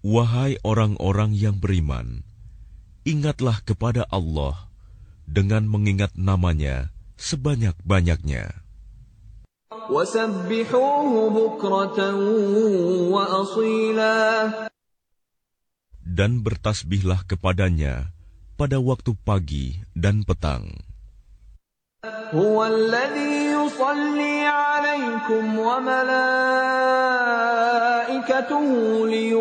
Wahai orang-orang yang beriman, ingatlah kepada Allah dengan mengingat nama-Nya sebanyak-banyaknya. Dan bertasbihlah kepadanya pada waktu pagi dan petang. هو الذي يصلي عليكم وملائكته